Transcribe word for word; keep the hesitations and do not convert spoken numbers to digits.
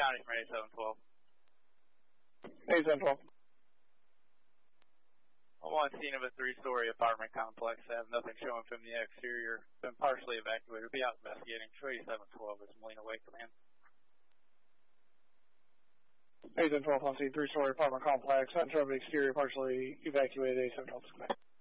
County from A seven twelve. A seven twelve. I'm on scene of a three-story apartment complex. I have nothing showing from the exterior. Been partially evacuated. Be out investigating. Show A seven twelve is Molina Way Command. A seven twelve on scene, three-story apartment complex. Central of the exterior partially evacuated. A seven twelve.